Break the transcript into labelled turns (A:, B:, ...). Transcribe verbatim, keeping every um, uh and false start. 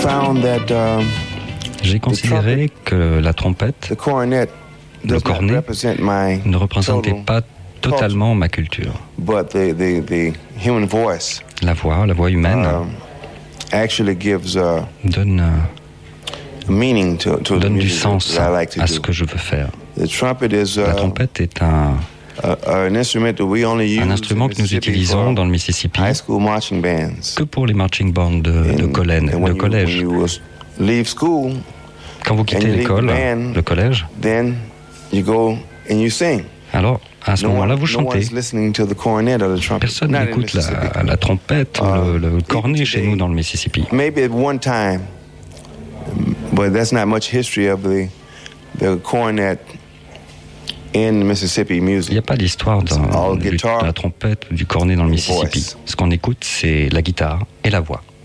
A: J'ai considéré que la trompette, le cornet, ne représentait pas totalement ma culture. La voix, la voix humaine, donne, donne du sens à ce que je veux faire. La trompette est un, un instrument que nous utilisons dans le Mississippi que pour les marching bands de, de, collège, de collège. Quand vous quittez l'école, le collège, alors à ce moment-là, vous chantez. Personne n'écoute la, la trompette ou le, le cornet chez nous dans le Mississippi. Il n'y a pas d'histoire de la trompette ou du cornet dans le Mississippi. Ce qu'on écoute, c'est la guitare et la voix.